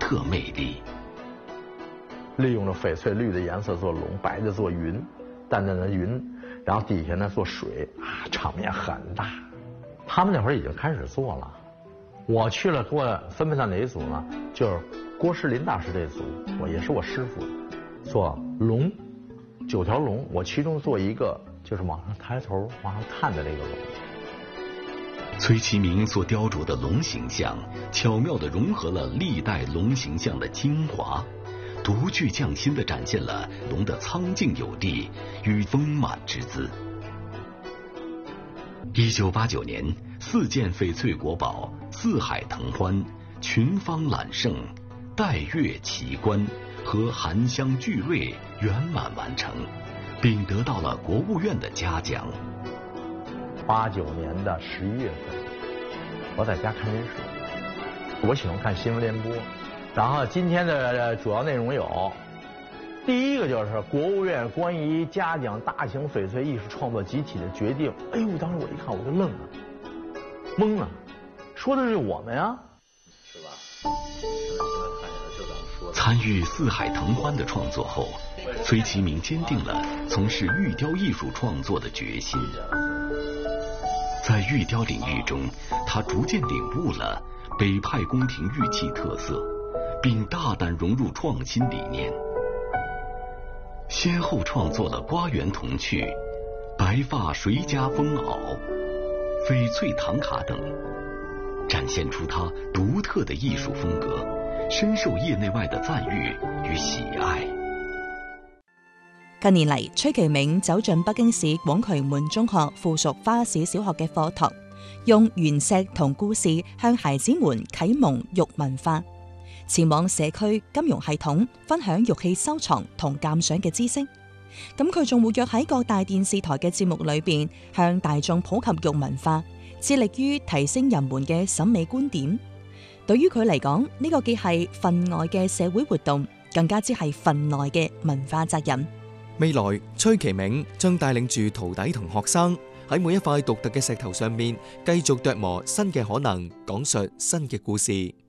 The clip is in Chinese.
特魅力。 利用了翡翠绿的颜色做龙，白的做云，淡淡的云，然后底下呢做水啊，场面很大。他们那会儿已经开始做了，我去了做分配到哪一组呢？就是郭士林大师这组，也是我师傅，做龙，9条龙，我其中做一个就是往上抬头往上看的这个龙。 崔其明所雕琢的龙形象，巧妙地融合了历代龙形象的精华，独具匠心地展现了龙的苍劲有力与丰满之姿。1989年，4件翡翠国宝四海腾欢、群芳揽胜、带月奇观和含香聚瑞圆满完成，并得到了国务院的嘉奖。 89年的11月份，我在家看电视，我喜欢看新闻联播，然后今天的主要内容有，第一个就是国务院关于嘉奖大型翡翠艺术创作集体的决定。哎呦，当时我一看我就愣了，懵了，说的是我们呀，是吧？ 参与四海腾欢的创作后，崔其明坚定了从事玉雕艺术创作的决心。在玉雕领域中，他逐渐领悟了北派宫廷玉器特色，并大胆融入创新理念，先后创作了瓜园铜趣、白发谁家风袄、翡翠唐卡等，展现出他独特的艺術風格，深受業內外的讚譽與喜愛。 近年嚟，崔其明走進北京市廣渠門中學附屬花市小學嘅課堂，用原石同故事向孩子們啟蒙玉文化，前往社區金融系統分享玉器收藏同鑑賞嘅知識。咁佢仲活躍喺各大電視台嘅節目裏邊，向大眾普及玉文化，致力於提升人們嘅審美觀點。對於佢嚟講，呢個既係分外嘅社會活動，更加之係分內嘅文化責任。 未來，崔其明將帶領住徒弟同學生喺每一塊獨特嘅石頭上面，繼續琢磨新嘅可能，講述新嘅故事。